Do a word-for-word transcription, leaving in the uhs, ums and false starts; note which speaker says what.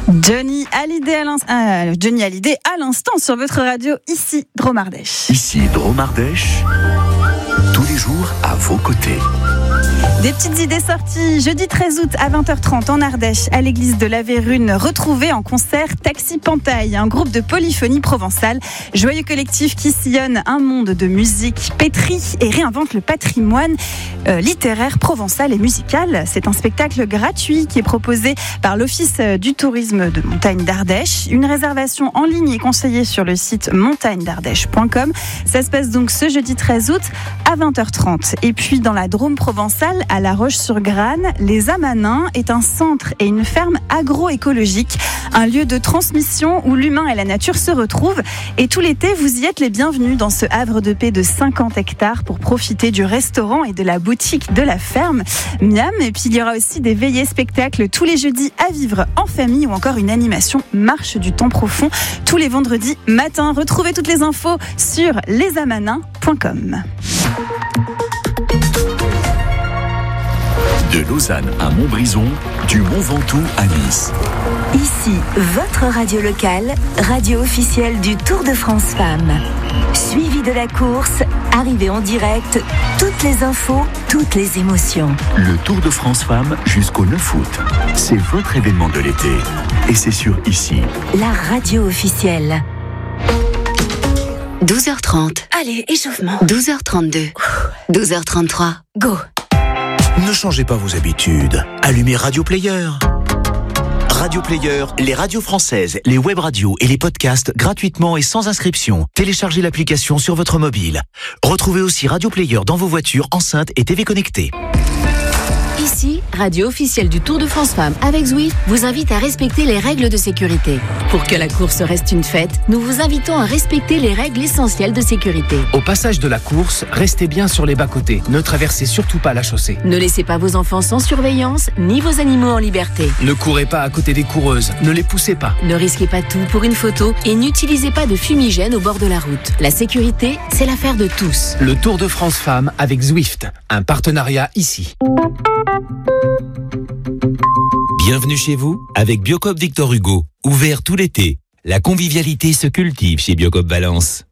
Speaker 1: Johnny Hallyday à l'instant, euh, Johnny Hallyday à l'instant sur votre radio, ici Drôme Ardèche.
Speaker 2: Ici Drôme Ardèche, tous les jours à vos côtés.
Speaker 1: Des petites idées sorties jeudi treize août à vingt heures trente en Ardèche, à l'église de la Vérune. Retrouvez en concert Taxi Pantaille, un groupe de polyphonie provençale. Joyeux collectif qui sillonne un monde de musique pétrie et réinvente le patrimoine euh, littéraire provençal et musical. C'est un spectacle gratuit qui est proposé par l'Office du tourisme de Montagne d'Ardèche. Une réservation en ligne est conseillée sur le site montagne d'ardèche point com. Ça se passe donc ce jeudi treize août à vingt heures trente. Et puis dans la Drôme provençale, à La Roche-sur-Grane, les Amanins est un centre et une ferme agroécologique, un lieu de transmission où l'humain et la nature se retrouvent. Et tout l'été, vous y êtes les bienvenus dans ce havre de paix de cinquante hectares pour profiter du restaurant et de la boutique de la ferme. Miam. Et puis il y aura aussi des veillées spectacles tous les jeudis à vivre en famille ou encore une animation marche du temps profond tous les vendredis matin. Retrouvez toutes les infos sur les amanins point com.
Speaker 2: De Lausanne à Montbrison, du Mont Ventoux à Nice.
Speaker 3: Ici, votre radio locale, radio officielle du Tour de France Femmes. Suivi de la course, arrivée en direct, toutes les infos, toutes les émotions.
Speaker 2: Le Tour de France Femmes jusqu'au neuf août. C'est votre événement de l'été. Et c'est sur Ici.
Speaker 3: La radio officielle.
Speaker 4: douze heures trente.
Speaker 3: Allez, échauffement.
Speaker 4: douze heures trente-deux. douze heures trente-trois.
Speaker 3: Go.
Speaker 5: Ne changez pas vos habitudes. Allumez Radio Player. Radio Player, les radios françaises, les web radios et les podcasts gratuitement et sans inscription. Téléchargez l'application sur votre mobile. Retrouvez aussi Radio Player dans vos voitures, enceintes et T V connectées.
Speaker 4: Ici, radio officielle du Tour de France Femmes avec Zwift vous invite à respecter les règles de sécurité. Pour que la course reste une fête, nous vous invitons à respecter les règles essentielles de sécurité.
Speaker 6: Au passage de la course, restez bien sur les bas-côtés. Ne traversez surtout pas la chaussée.
Speaker 4: Ne laissez pas vos enfants sans surveillance, ni vos animaux en liberté.
Speaker 6: Ne courez pas à côté des coureuses. Ne les poussez pas.
Speaker 4: Ne risquez pas tout pour une photo et n'utilisez pas de fumigène au bord de la route. La sécurité, c'est l'affaire de tous.
Speaker 6: Le Tour de France Femmes avec Zwift. Un partenariat ici.
Speaker 7: Bienvenue chez vous avec Biocoop Victor Hugo. Ouvert tout l'été. La convivialité se cultive chez Biocoop Valence.